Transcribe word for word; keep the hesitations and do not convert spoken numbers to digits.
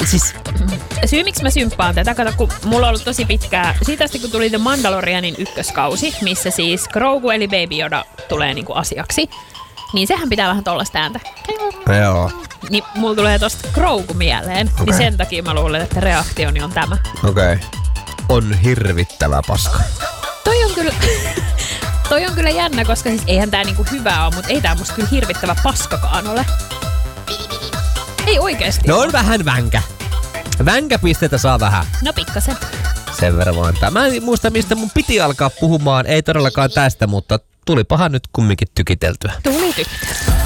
Siis... Syy, miksi mä symppaan tätä, kato, kun mulla on ollut tosi pitkää, siitä asti kun tuli The Mandalorianin ykköskausi, missä siis Grogu eli Baby Yoda tulee niinku asiaksi, niin sehän pitää vähän tollaista ääntä. Joo. Niin mulla tulee tosta Grogu mieleen, okay. Niin sen takia mä luulen, että reaktioni on tämä. Okei. Okay. On hirvittävä paska. Toi on kyllä... Toi on kyllä jännä, koska siis eihän tää niinku hyvää ole, mutta ei tää musta kyllä hirvittävä paskakaan ole. Ei oikeesti. No on vähän vänkä. Vänkäpisteitä saa vähän. No pikkasen. Sen verran vaan. Mä en muista, mistä mun piti alkaa puhumaan. Ei todellakaan tästä, mutta tulipahan nyt kumminkin tykiteltyä. Tuli tykkää.